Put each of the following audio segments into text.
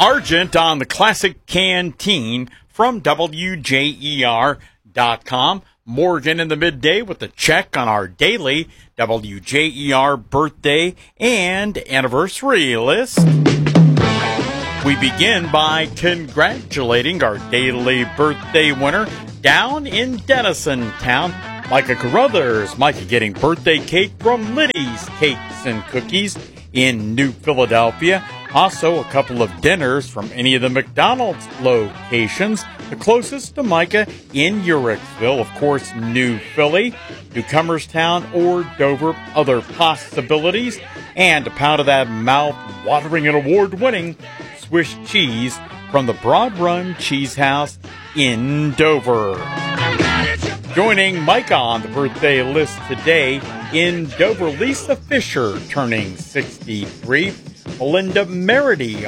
Argent on the Classic Canteen from WJER.com. Morgan in the midday with a check on our daily WJER birthday and anniversary list. We begin by congratulating our daily birthday winner down in Denison Town, Micah Carruthers. Micah getting birthday cake from Liddy's Cakes and Cookies in New Philadelphia. Also, a couple of dinners from any of the McDonald's locations. The closest to Micah in Uricksville, of course, New Philly, Newcomerstown, or Dover. Other possibilities. And a pound of that mouth-watering and award-winning Swiss cheese from the Broad Run Cheese House in Dover. Joining Micah on the birthday list today in Dover, Lisa Fisher turning 63. Belinda Merritt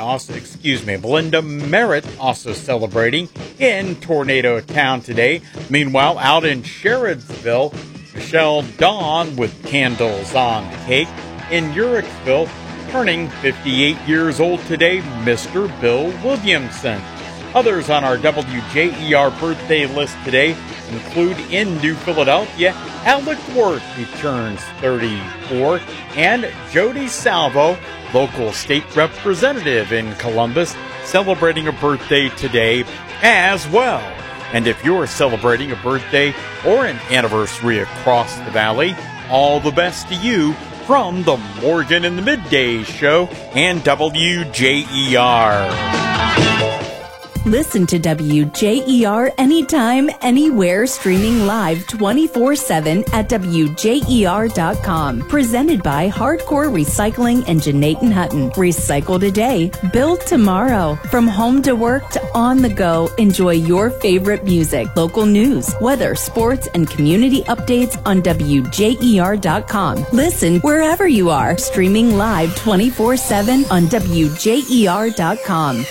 also celebrating in Tornado Town today. Meanwhile, out in Sherrodsville, Michelle Dawn with candles on the cake. In Uricksville, turning 58 years old today, Mr. Bill Williamson. Others on our WJER birthday list today include in New Philadelphia, Alec Worth, who turns 34, and Jody Salvo, local state representative in Columbus, celebrating a birthday today as well. And if you're celebrating a birthday or an anniversary across the valley, all the best to you from the Morgan in the Midday Show and WJER. Listen to WJER anytime, anywhere, streaming live 24/7 at WJER.com. Presented by Hardcore Recycling and Janaten Hutton. Recycle today, build tomorrow. From home to work to on the go, enjoy your favorite music, local news, weather, sports, and community updates on WJER.com. Listen wherever you are, streaming live 24/7 on WJER.com.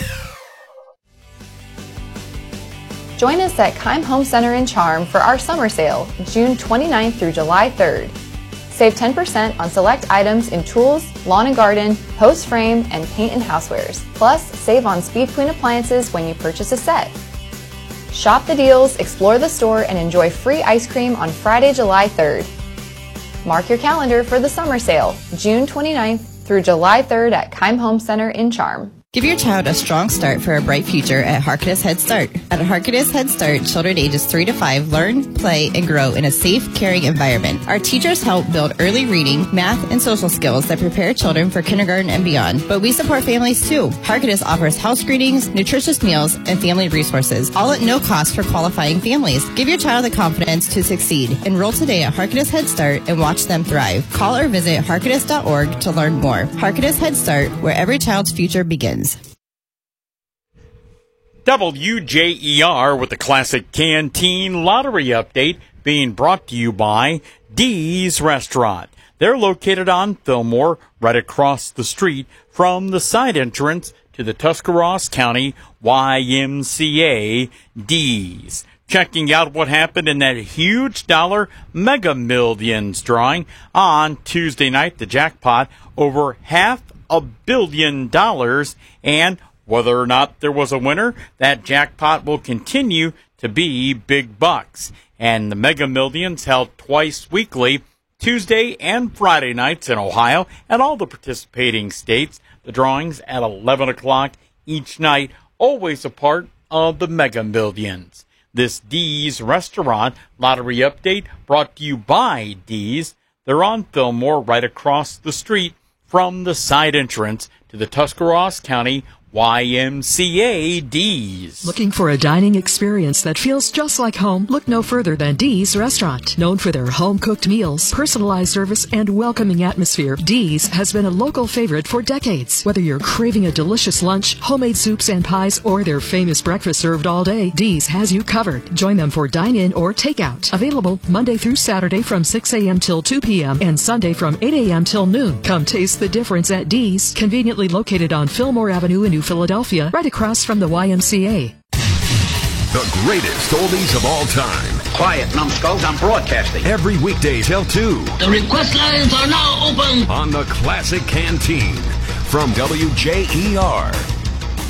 Join us at Keim Home Center in Charm for our summer sale, June 29th through July 3rd. Save 10% on select items in tools, lawn and garden, post frame, and paint and housewares. Plus, save on Speed Queen appliances when you purchase a set. Shop the deals, explore the store, and enjoy free ice cream on Friday, July 3rd. Mark your calendar for the summer sale, June 29th through July 3rd at Keim Home Center in Charm. Give your child a strong start for a bright future at Harkness Head Start. At Harkness Head Start, children ages 3 to 5 learn, play, and grow in a safe, caring environment. Our teachers help build early reading, math, and social skills that prepare children for kindergarten and beyond. But we support families too. Harkness offers house screenings, nutritious meals, and family resources, all at no cost for qualifying families. Give your child the confidence to succeed. Enroll today at Harkness Head Start and watch them thrive. Call or visit harkness.org to learn more. Harkness Head Start, where every child's future begins. WJER with the Classic Canteen Lottery Update being brought to you by Dee's Restaurant. They're located on Fillmore, right across the street from the side entrance to the Tuscarawas County YMCA. Dee's. Checking out what happened in that huge dollar Mega Millions drawing on Tuesday night. The jackpot over $500 million, and whether or not there was a winner, that jackpot will continue to be big bucks. And the Mega Millions held twice weekly, Tuesday and Friday nights in Ohio and all the participating states. The drawings at 11 o'clock each night, always a part of the Mega Millions. This Dee's Restaurant Lottery Update brought to you by Dee's. They're on Fillmore, right across the street from the side entrance to the Tuscarawas County YMCA. Dee's. Looking for a dining experience that feels just like home? Look no further than Dee's Restaurant. Known for their home-cooked meals, personalized service, and welcoming atmosphere, Dee's has been a local favorite for decades. Whether you're craving a delicious lunch, homemade soups and pies, or their famous breakfast served all day, Dee's has you covered. Join them for dine-in or takeout. Available Monday through Saturday from 6 a.m. till 2 p.m. and Sunday from 8 a.m. till noon. Come taste the difference at Dee's, conveniently located on Fillmore Avenue in New Philadelphia, right across from the YMCA. The greatest oldies of all time. Quiet, numbskulls, I'm broadcasting. Every weekday till 2. The request lines are now open. On the Classic Canteen from WJER.